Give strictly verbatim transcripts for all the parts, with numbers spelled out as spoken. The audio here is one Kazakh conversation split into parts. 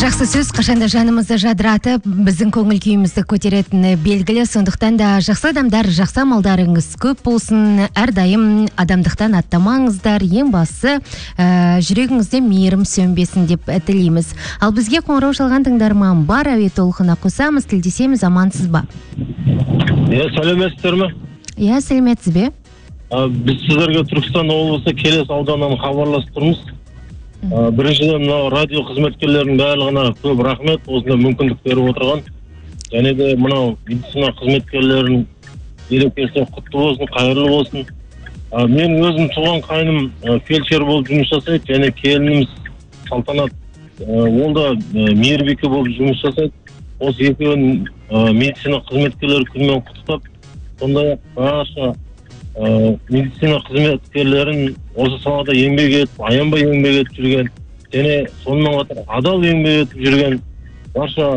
Жақсы сөз қашанда жанымызды жадыратып, біздің көңіл күйімізді көтеретіні белгілі. Сондықтан да жақсы адамдар, жақсы амалдарыңыз көп болсын. Әрдайым адамдықтан аттамаңыздар. Ең бастысы, ә, жүрегіңізде мейірім сөнбесін деп тілейміз. Ал бізге қоңырау шалған тыңдарман бар, әуе толқына қосамыз, тілдесеміз, амансыз ба? Иә, сәлеметсіздер ме? Иә, сәлеметсіз бе? Біз сіздерге Түркістан облысы Келес ауданынан хабарласып тұрмыз. Біріншіден мынау радио қызметкерлерінің барлығына көп рахмет, осындай мүмкіндік беріп отырған. Және де мынау медицина қызметкерлерінің мерекесі құтты болсын, қайырлы болсын. Мен өзім туған қайным фельдшер болып жұмыс жасайды, және келініміз Салтанат ол да мейірбике болып жұмыс жасайды. Осы екеуін медицина қызметкерлері күнімен құттықтап, сондай-ақ барша медицина қызметкерлерін осы салада еңбек етіп, аянбай еңбек етіп жүрген, және сонымен қатар адал еңбек етіп жүрген барша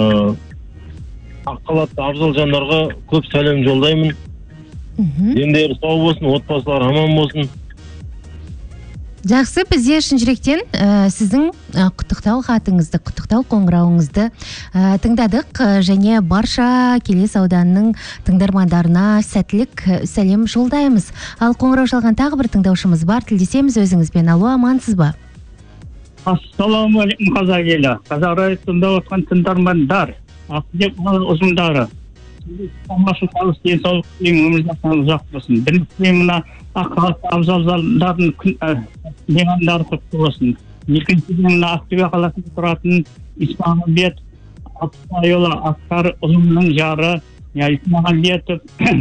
ақ халатты абзал жандарға көп сәлем жолдаймын. Дендері сау болсын, отбасылар аман болсын. Жақсы, бізде шын жүректен ә, сіздің ә, құттықтау хатыңызды, құттықтау қоңырауыңызды ә, тыңдадық, ә, және барша Келес ауданының тыңдармандарына сәттілік сәлем жолдаймыз. Ал қоңырау шалған тағы бір тыңдаушымыз бар, тілдесеміз өзіңізбен. Алло, амансыз ба? Ассаламағалейкум, қазақ елі. Қазақ радиосын тыңдап отқан тыңдармандар, ақылбек ұзындары. Тамаша табыс, денсаулық тілеймін, өмірзақтан ұзақ болсын. Біріншіден мына ақ халатты абзалдардың меймандары құтты болсын. Екіншіден мына Ақтөбе қаласында тұратын Исмағамбет Алтынайұлы Асқар ұлымның жары, Исмағамбетов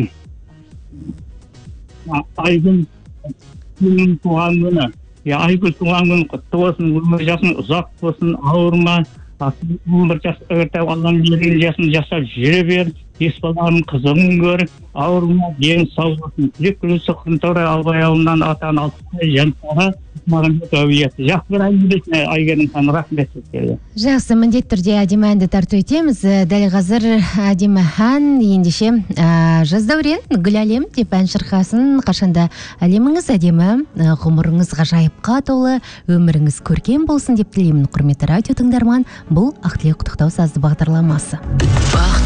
Айгүл туған күні. Айгүл туған күні құтты болсын, өмір жасың ұзақ болсын, ауырма. Бір жас өртәу Алланың берген жасын жасап жүре бер, ес баланың қызығын көр, ауырма, ден сау болсын. Жүрек күресі Құрынтаурай Албай ауылынан атан Алтынай Жантара Исмағамбет әулиесі. Жақсы бір әңгімесіне Айгердің хан рахмет етеді. Жақсы, міндетті түрде әдемі әнді тарту етеміз. Дәл қазір әдемі ән ендеше Жаздәурен гүл әлем деп ән шырқасын. Қашанда әлеміңіз әдемі, ғұмырыңыз ғажайыпқа толы, өміріңіз көркем болсын деп тілеймін. Құрметті радио тыңдарман, бұл Ақтілек құттықтау сазды бағдарламасы.